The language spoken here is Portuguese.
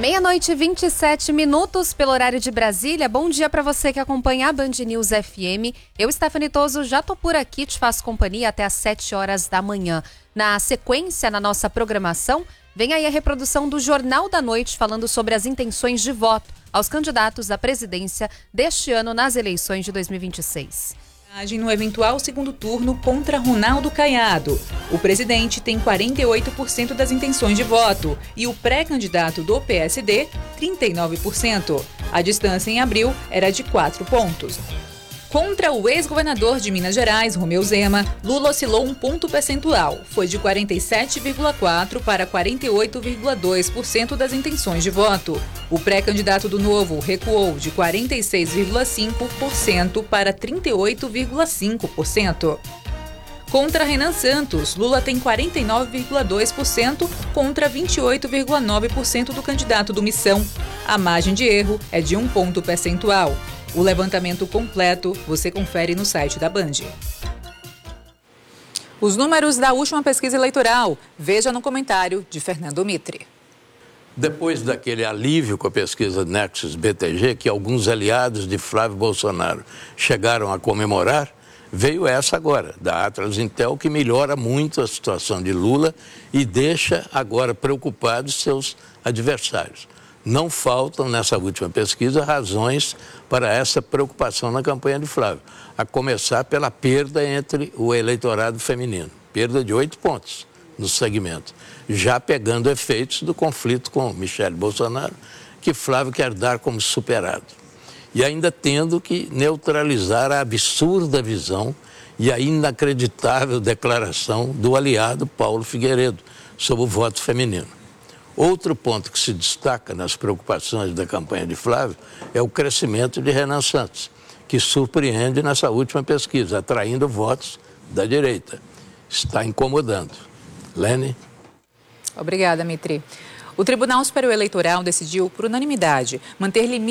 Meia-noite e 27 minutos pelo horário de Brasília. Bom dia para você que acompanha a Band News FM. Eu, Stephanie Toso, já tô por aqui, te faço companhia até às 7 horas da manhã. Na sequência, na nossa programação, vem aí a reprodução do Jornal da Noite falando sobre as intenções de voto aos candidatos à presidência deste ano nas eleições de 2026. No eventual segundo turno contra Ronaldo Caiado. O presidente tem 48% das intenções de voto e o pré-candidato do PSD, 39%. A distância em abril era de 4 pontos. Contra o ex-governador de Minas Gerais, Romeu Zema, Lula oscilou 1 ponto percentual. Foi de 47,4% para 48,2% das intenções de voto. O pré-candidato do Novo recuou de 46,5% para 38,5%. Contra Renan Santos, Lula tem 49,2% contra 28,9% do candidato do Missão. A margem de erro é de 1 ponto percentual. O levantamento completo você confere no site da Band. Os números da última pesquisa eleitoral, veja no comentário de Fernando Mitre. Depois daquele alívio com a pesquisa Nexus BTG, que alguns aliados de Flávio Bolsonaro chegaram a comemorar, veio essa agora, da Atlas Intel, que melhora muito a situação de Lula e deixa agora preocupados seus adversários. Não faltam, nessa última pesquisa, razões para essa preocupação na campanha de Flávio, a começar pela perda entre o eleitorado feminino, perda de 8 pontos no segmento, já pegando efeitos do conflito com Michele Bolsonaro, que Flávio quer dar como superado. E ainda tendo que neutralizar a absurda visão e a inacreditável declaração do aliado Paulo Figueiredo sobre o voto feminino. Outro ponto que se destaca nas preocupações da campanha de Flávio é o crescimento de Renan Santos, que surpreende nessa última pesquisa, atraindo votos da direita. Está incomodando. Lene? Obrigada, Mitri. O Tribunal Superior Eleitoral decidiu, por unanimidade, manter limites